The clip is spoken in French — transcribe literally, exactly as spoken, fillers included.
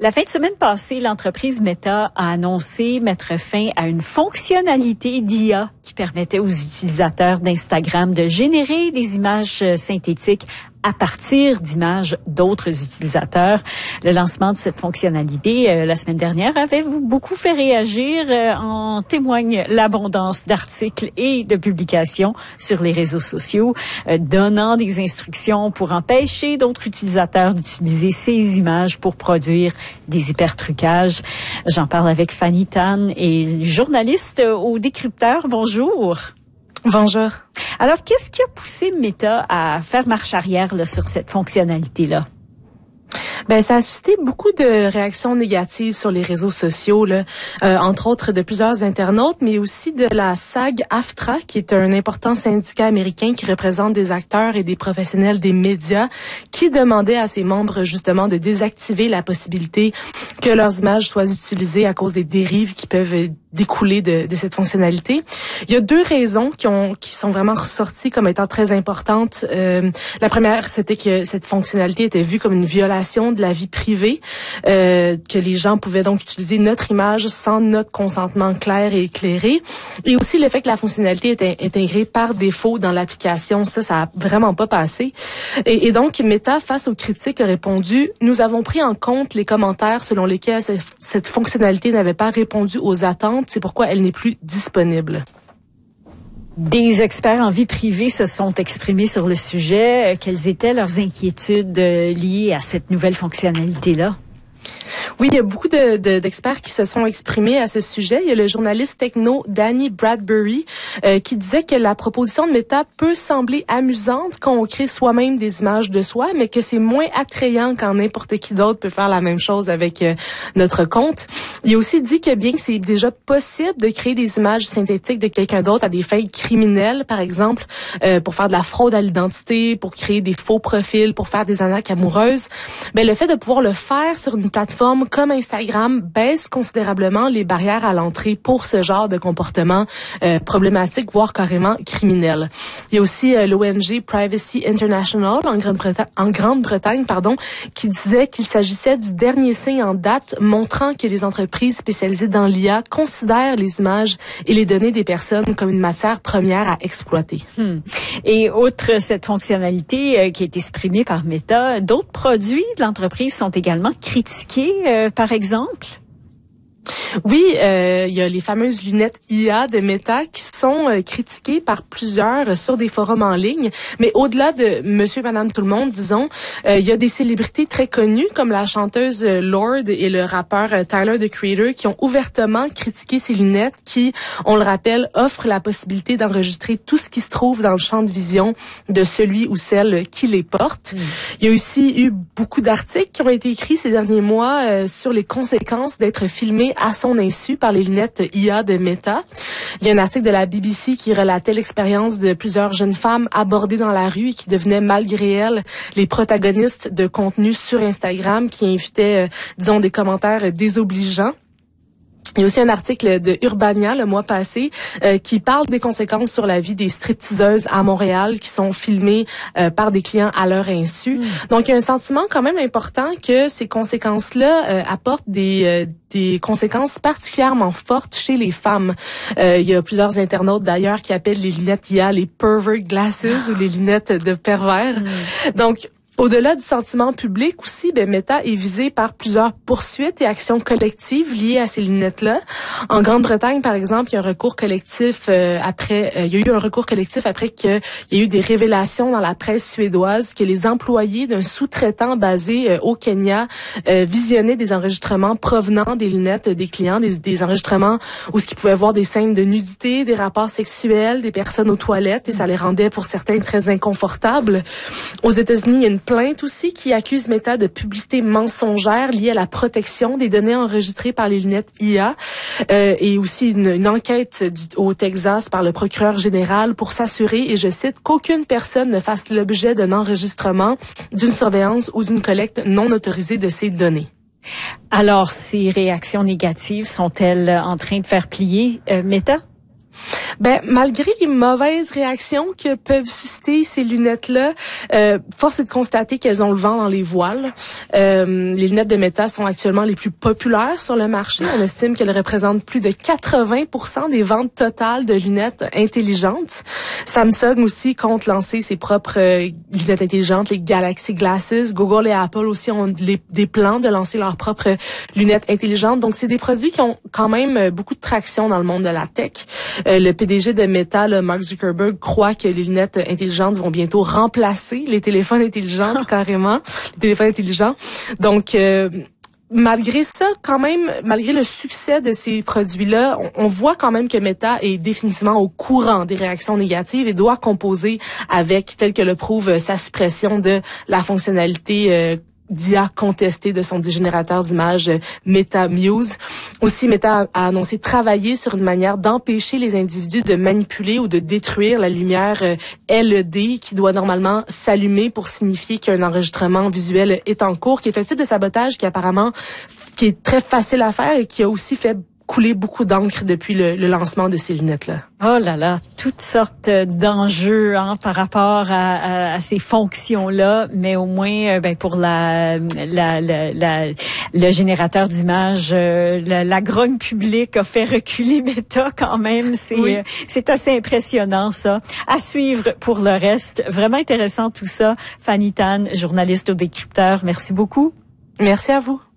La fin de semaine passée, l'entreprise Meta a annoncé mettre fin à une fonctionnalité d'I A qui permettait aux utilisateurs d'Instagram de générer des images synthétiques à partir d'images d'autres utilisateurs. Le lancement de cette fonctionnalité euh, la semaine dernière avait beaucoup fait réagir. Euh, en témoigne l'abondance d'articles et de publications sur les réseaux sociaux, euh, donnant des instructions pour empêcher d'autres utilisateurs d'utiliser ces images pour produire des hypertrucages. J'en parle avec Fanny Tan, et journaliste au Décrypteur. Bonjour. Bonjour. Alors, qu'est-ce qui a poussé Meta à faire marche arrière là, sur cette fonctionnalité-là? Ben, ça a suscité beaucoup de réactions négatives sur les réseaux sociaux, là, euh, entre autres de plusieurs internautes, mais aussi de la SAG-AFTRA, qui est un important syndicat américain qui représente des acteurs et des professionnels des médias, qui demandait à ses membres justement de désactiver la possibilité que leurs images soient utilisées à cause des dérives qui peuvent découler de, de cette fonctionnalité. Il y a deux raisons qui ont qui sont vraiment ressorties comme étant très importantes. Euh, la première, c'était que cette fonctionnalité était vue comme une violation de la vie privée, euh, que les gens pouvaient donc utiliser notre image sans notre consentement clair et éclairé. Et aussi le fait que la fonctionnalité était intégrée par défaut dans l'application. Ça, ça a vraiment pas passé. Et, et donc, Meta, face aux critiques, a répondu « Nous avons pris en compte les commentaires selon lesquels cette, cette fonctionnalité n'avait pas répondu aux attentes. C'est pourquoi elle n'est plus disponible. » Des experts en vie privée se sont exprimés sur le sujet. Quelles étaient leurs inquiétudes liées à cette nouvelle fonctionnalité-là? Oui, il y a beaucoup de, de, d'experts qui se sont exprimés à ce sujet. Il y a le journaliste techno Danny Bradbury euh, qui disait que la proposition de Meta peut sembler amusante quand on crée soi-même des images de soi, mais que c'est moins attrayant quand n'importe qui d'autre peut faire la même chose avec euh, notre compte. Il a aussi dit que bien que c'est déjà possible de créer des images synthétiques de quelqu'un d'autre à des fins criminelles, par exemple, euh, pour faire de la fraude à l'identité, pour créer des faux profils, pour faire des arnaques amoureuses, ben le fait de pouvoir le faire sur une plateforme comme Instagram baisse considérablement les barrières à l'entrée pour ce genre de comportement euh, problématique, voire carrément criminel. Il y a aussi euh, l'O N G Privacy International en Grande-Bretagne, en Grande-Bretagne, pardon, qui disait qu'il s'agissait du dernier signe en date montrant que les entreprises spécialisées dans l'I A considèrent les images et les données des personnes comme une matière première à exploiter. Hmm. Et outre cette fonctionnalité euh, qui est exprimée par Meta, d'autres produits de l'entreprise sont également critiqués, euh, par exemple? Oui, euh, il y a les fameuses lunettes I A de Meta qui sont euh, critiquées par plusieurs euh, sur des forums en ligne. Mais au-delà de Monsieur, Madame, tout le monde, disons, euh, il y a des célébrités très connues comme la chanteuse euh, Lorde et le rappeur euh, Tyler, the Creator, qui ont ouvertement critiqué ces lunettes qui, on le rappelle, offrent la possibilité d'enregistrer tout ce qui se trouve dans le champ de vision de celui ou celle qui les porte. Mmh. Il y a aussi eu beaucoup d'articles qui ont été écrits ces derniers mois euh, sur les conséquences d'être filmé à son insu par les lunettes I A de Meta. Il y a un article de la B B C qui relatait l'expérience de plusieurs jeunes femmes abordées dans la rue et qui devenaient malgré elles les protagonistes de contenus sur Instagram qui invitaient, euh, disons, des commentaires désobligeants. Il y a aussi un article de Urbania le mois passé euh, qui parle des conséquences sur la vie des stripteaseuses à Montréal qui sont filmées euh, par des clients à leur insu. Mmh. Donc, il y a un sentiment quand même important que ces conséquences-là euh, apportent des euh, des conséquences particulièrement fortes chez les femmes. Euh, il y a plusieurs internautes d'ailleurs qui appellent les lunettes I A les pervert glasses ou les lunettes de pervers. Mmh. Donc, au-delà du sentiment public aussi, ben Meta est visé par plusieurs poursuites et actions collectives liées à ces lunettes-là. En Grande-Bretagne, par exemple, il y a un recours collectif euh, après, euh, il y a eu un recours collectif après qu'il y a eu des révélations dans la presse suédoise que les employés d'un sous-traitant basé euh, au Kenya euh, visionnaient des enregistrements provenant des lunettes des clients, des, des enregistrements où ce qu'ils pouvaient voir des scènes de nudité, des rapports sexuels, des personnes aux toilettes, et ça les rendait pour certains très inconfortables. Aux États-Unis, il y a une plainte aussi qui accuse Meta de publicité mensongère liée à la protection des données enregistrées par les lunettes I A euh, et aussi une, une enquête du, au Texas par le procureur général pour s'assurer, et je cite, qu'aucune personne ne fasse l'objet d'un enregistrement, d'une surveillance ou d'une collecte non autorisée de ces données. Alors, ces réactions négatives sont-elles en train de faire plier euh, Meta? Ben, malgré les mauvaises réactions que peuvent susciter ces lunettes-là, euh, force est de constater qu'elles ont le vent dans les voiles. Euh, les lunettes de Meta sont actuellement les plus populaires sur le marché. On estime qu'elles représentent plus de quatre-vingts pour cent des ventes totales de lunettes intelligentes. Samsung aussi compte lancer ses propres euh, lunettes intelligentes, les Galaxy Glasses. Google et Apple aussi ont les, des plans de lancer leurs propres lunettes intelligentes. Donc, c'est des produits qui ont quand même beaucoup de traction dans le monde de la tech. Euh, le P D G de Meta, le Mark Zuckerberg, croit que les lunettes intelligentes vont bientôt remplacer les téléphones intelligents, carrément, les téléphones intelligents. Donc, euh, malgré ça, quand même, malgré le succès de ces produits-là, on, on voit quand même que Meta est définitivement au courant des réactions négatives et doit composer avec, tel que le prouve sa suppression de la fonctionnalité euh, d'I A contestée de son générateur d'images euh, Meta Muse. Aussi, Meta a annoncé travailler sur une manière d'empêcher les individus de manipuler ou de détruire la lumière euh, L E D qui doit normalement s'allumer pour signifier qu'un enregistrement visuel est en cours, qui est un type de sabotage qui apparemment qui est très facile à faire et qui a aussi fait couler beaucoup d'encre depuis le, le lancement de ces lunettes-là. Oh là là, toutes sortes d'enjeux hein, par rapport à, à, à ces fonctions-là, mais au moins, ben pour la, la, la, la le générateur d'images, euh, la, la grogne publique a fait reculer Meta quand même. C'est oui. euh, c'est assez impressionnant ça. À suivre pour le reste. Vraiment intéressant tout ça. Fanny Tan, journaliste au Décrypteur. Merci beaucoup. Merci à vous.